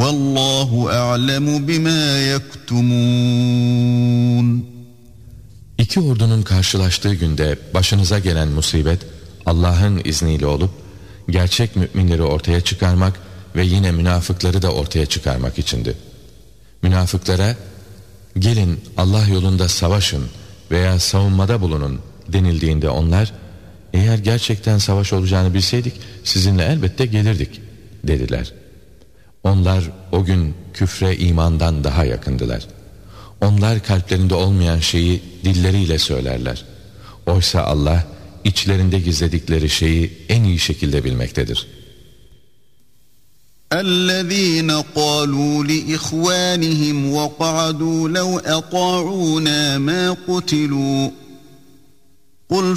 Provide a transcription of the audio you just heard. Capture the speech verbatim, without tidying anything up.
Vallahu a'lemu bima yektumun. İki ordunun karşılaştığı günde başınıza gelen musibet Allah'ın izniyle olup gerçek müminleri ortaya çıkarmak ve yine münafıkları da ortaya çıkarmak içindi. Münafıklara gelin Allah yolunda savaşın veya savunmada bulunun denildiğinde onlar eğer gerçekten savaş olacağını bilseydik sizinle elbette gelirdik dediler. Onlar o gün küfre imandan daha yakındılar. Onlar kalplerinde olmayan şeyi dilleriyle söylerler. Oysa Allah içlerinde gizledikleri şeyi en iyi şekilde bilmektedir. اَلَّذ۪ينَ قَالُوا لِإِخْوَانِهِمْ وَقَعَدُوا لَوْ أَطَاعُونَا مَا قُتِلُوا قُلْ